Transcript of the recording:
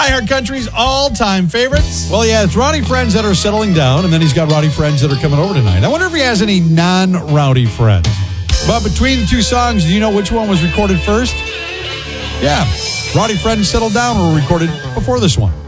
iHeart Country's all-time favorites. Well, yeah, it's rowdy friends that are settling down, and then he's got rowdy friends that are coming over tonight. I wonder if he has any non-rowdy friends. But between the two songs, do you know which one was recorded first? Yeah, Rowdy Friends Settle Down were recorded before this one.